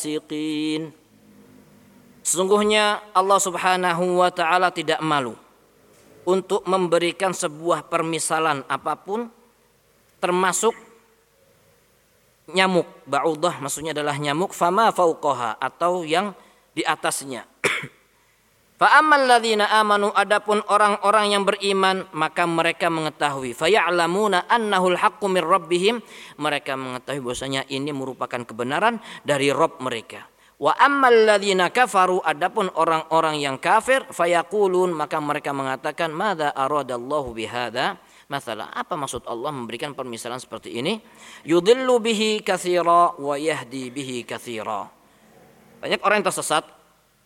fasiqin. Sesungguhnya Allah Subhanahu wa taala tidak malu untuk memberikan sebuah permisalan apapun, termasuk nyamuk. Ba'udah maksudnya adalah nyamuk, fama fauqaha, atau yang di atasnya. Fa ammal ladzina amanu, adapun orang-orang yang beriman, maka mereka mengetahui, fa ya'lamuna annahul haqqu mir rabbihim, mereka mengetahui bahwasanya ini merupakan kebenaran dari Rabb mereka. Wa ammal ladzina kafaru, adapun orang-orang yang kafir, fa yaqulun, maka mereka mengatakan, madza aradallahu bihadza masalah, apa maksud Allah memberikan permisalan seperti ini? Yudhillu bihi katsira wa yahdi bihi katsira. Banyak orang yang tersesat